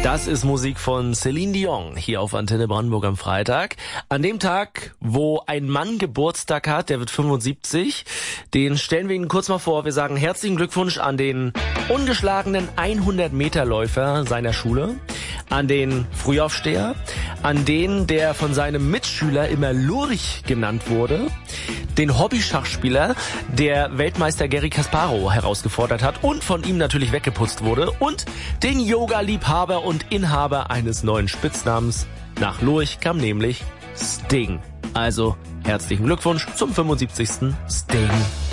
Das ist Musik von Celine Dion hier auf Antenne Brandenburg am Freitag. An dem Tag, wo ein Mann Geburtstag hat, der wird 75, den stellen wir Ihnen kurz mal vor. Wir sagen herzlichen Glückwunsch an den ungeschlagenen 100-Meter-Läufer seiner Schule, an den Frühaufsteher, an den, der von seinem Mitschüler immer Lurch genannt wurde, den Hobby-Schachspieler, der Weltmeister Garry Kasparow herausgefordert hat und von ihm natürlich weggeputzt wurde, und den Yoga-Liebhaber und Inhaber eines neuen Spitznamens. Nach Lurch kam nämlich Sting. Also herzlichen Glückwunsch zum 75. Sting.